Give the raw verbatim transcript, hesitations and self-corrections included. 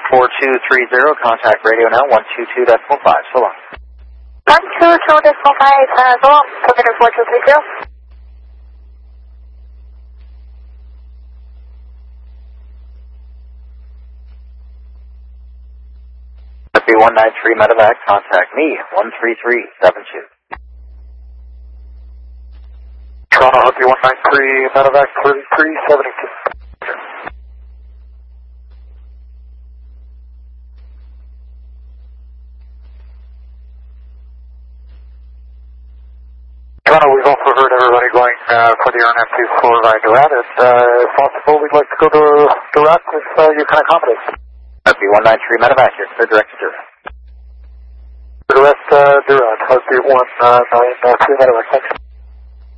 four two three zero, contact radio now, one two two decimal five, so long. one two two decimal five, uh, so long, altimeter four two three zero. F B one nine three medevac, contact me, one three three seven two. Toronto, F B one nine three, medevac thirty-three seventy-two. Toronto, we've also heard everybody going uh, for the R N M two for uh, Durant. If, uh, if possible, we'd like to go to Durant if uh, you can accommodate. F B one nine three medevac here, clear direct to Durant. Direct uh, Durant, F B one nine three medevac, thanks.